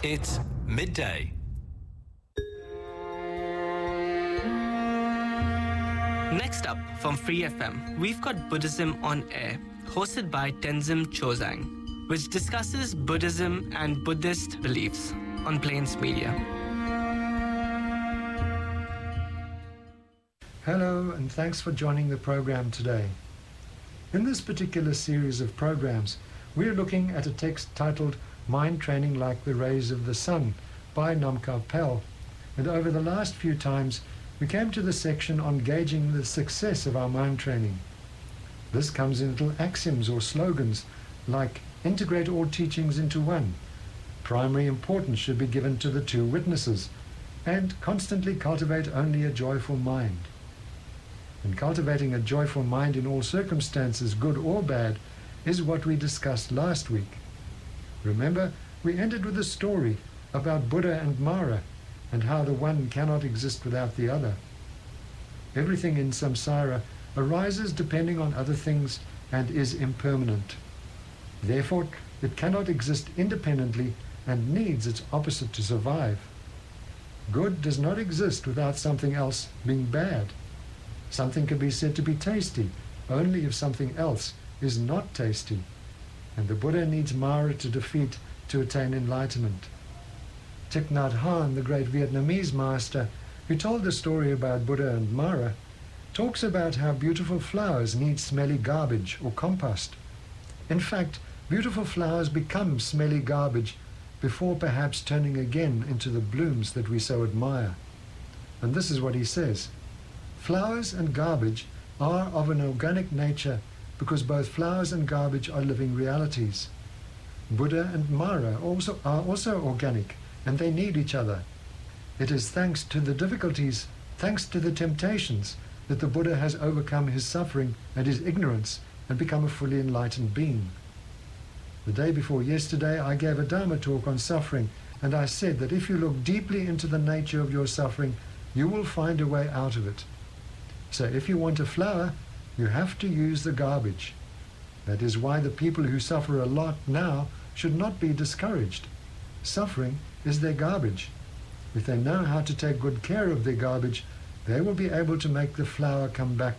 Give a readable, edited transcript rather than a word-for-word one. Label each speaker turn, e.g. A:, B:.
A: It's midday.
B: Next up from Free FM, we've got Buddhism on Air, hosted by Tenzin Chozang, which discusses Buddhism and Buddhist beliefs on Plains Media.
C: Hello, and thanks for joining the program today. In this particular series of programs, we're looking at a text titled Mind Training Like the Rays of the Sun by Namkhap Pel. And over the last few times, we came to the section on gauging the success of our mind training. This comes in little axioms or slogans like integrate all teachings into one, primary importance should be given to the two witnesses, and constantly cultivate only a joyful mind. And cultivating a joyful mind in all circumstances, good or bad, is what we discussed last week. Remember, we ended with a story about Buddha and Mara and how the one cannot exist without the other. Everything in samsara arises depending on other things and is impermanent. Therefore, it cannot exist independently and needs its opposite to survive. Good does not exist without something else being bad. Something can be said to be tasty only if something else is not tasty. And the Buddha needs Mara to defeat to attain enlightenment. Thich Nhat Hanh, the great Vietnamese master, who told the story about Buddha and Mara, talks about how beautiful flowers need smelly garbage or compost. In fact, beautiful flowers become smelly garbage before perhaps turning again into the blooms that we so admire. And this is what he says. Flowers and garbage are of an organic nature because both flowers and garbage are living realities. Buddha and Mara are also organic, and they need each other. It is thanks to the difficulties, thanks to the temptations, that the Buddha has overcome his suffering and his ignorance and become a fully enlightened being. The day before yesterday, I gave a Dharma talk on suffering, and I said that if you look deeply into the nature of your suffering, you will find a way out of it. So if you want a flower, you have to use the garbage. That is why the people who suffer a lot now should not be discouraged. Suffering is their garbage. If they know how to take good care of their garbage, they will be able to make the flower come back